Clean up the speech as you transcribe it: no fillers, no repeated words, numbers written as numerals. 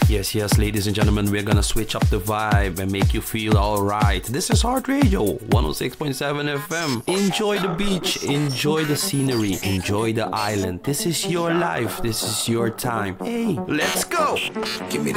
Yes, yes, ladies and gentlemen, we're gonna switch up the vibe and make you feel alright. This is Heart Radio 106.7 FM. Enjoy the beach, enjoy the scenery, enjoy the island. This is your life, this is your time. Hey, let's go! Give me